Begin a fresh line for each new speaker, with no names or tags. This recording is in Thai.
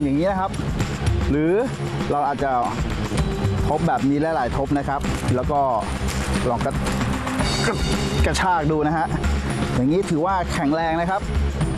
อย่างนี้นะครับหรือเราอาจจะทบแบบนี้หลายๆทบนะครับ แล้วก็ลองกระชากดูนะฮะอย่างนี้ถือว่าแข็งแรงนะครับ